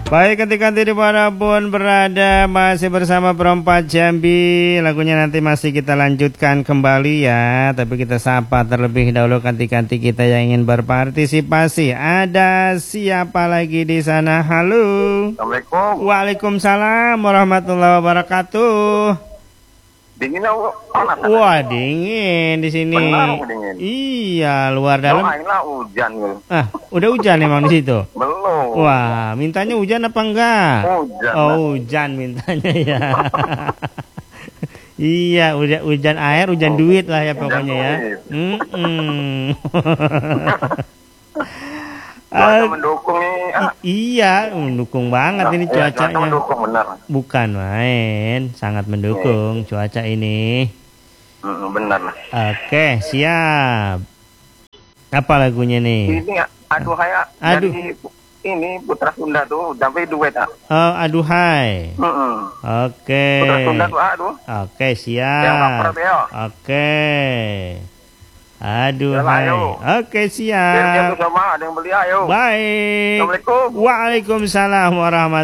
Baik, ketika dimanapun berada, masih bersama Perempat Jambi. Lagunya nanti masih kita lanjutkan kembali ya. Tapi kita sapa terlebih dahulu kanti-kanti kita yang ingin berpartisipasi. Ada siapa lagi di sana? Halo. Assalamualaikum. Waalaikumsalam warahmatullahi wabarakatuh. Dingin apa panas? Wah, dingin di sini. Benar dingin. Iya, luar dalam. Doainlah hujan gitu. Udah hujan emang di situ? Belum. Wah, mintanya hujan apa enggak? Hujan. Oh, hujan mintanya ya. Iya, hujan air, hujan duit lah ya pokoknya ya. Cuaca mendukung nih. Iya, mendukung banget ini cuacanya. Cuaca mendukung benar. Bukan main, sangat mendukung cuaca ini. Benar lah. Oke, siap. Apa lagunya nih? Ini aduhai dari ini Putra Sunda tuh, tapi duet Oh, aduhai. Oke. Putra Sunda tuh aduh. Oke, siap. Yang lapar ya. Oke. Aduhai. Oke, siap. Biar dia tuh sama ada yang beli ayo. Baik. Assalamualaikum. Waalaikumsalam warahmatullahi